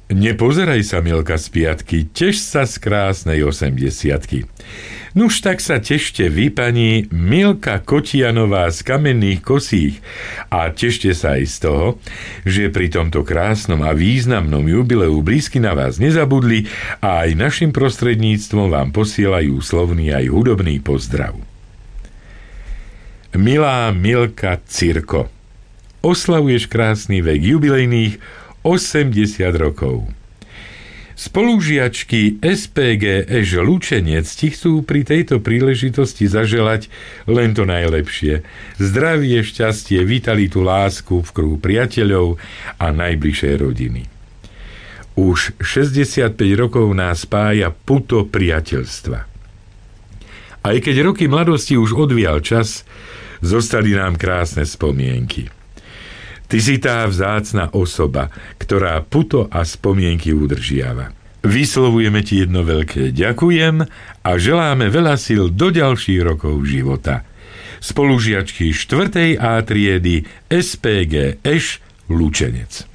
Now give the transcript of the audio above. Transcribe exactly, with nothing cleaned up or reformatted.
Nepozeraj sa, Milka, z piatky, teš sa z krásnej osemdesiatky. Nuž tak sa tešte vy, pani Milka Kotianová z Kamenných Kosích, a tešte sa aj z toho, že pri tomto krásnom a významnom jubileu blízky na vás nezabudli a aj našim prostredníctvom vám posielajú slovný aj hudobný pozdrav. Milá Milka Cirko, oslavuješ krásny vek jubilejných osemdesiat rokov. Spolužiačky es pé gé eš Lučenec ti chcú pri tejto príležitosti zaželať len to najlepšie. Zdravie, šťastie, vitalitu, lásku v kruhu priateľov a najbližšej rodiny. Už šesťdesiatpäť rokov nás spája puto priateľstva. Aj keď roky mladosti už odvial čas, zostali nám krásne spomienky. Ty si tá vzácna osoba, ktorá puto a spomienky udržiava. Vyslovujeme ti jedno veľké ďakujem a želáme veľa síl do ďalších rokov života. Spolužiačky štvrtej á triedy es pé gé eš Lučenec.